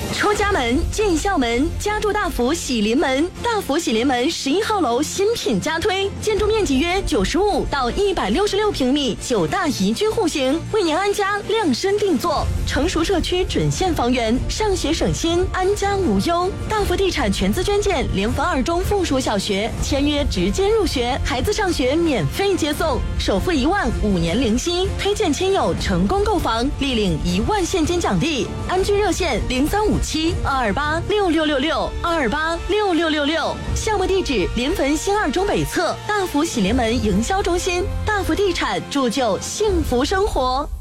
出家门进校门，家住大福喜临门。大福喜临门11号楼新品加推，建筑面积约95到166平米，9大宜居户型，为您安家量身定做。成熟社区准现房源，上学省心，安家无忧。大福地产全资捐建联防二中附属小学，签约直接入学，孩子上学免费接送，首付1万，5年零息，推荐亲友成功购房，立领1万现金奖励。安居热线0357-228-6666，228-6666。项目地址临汾新二中北侧，大福喜临门营销中心。大福地产铸就幸福生活。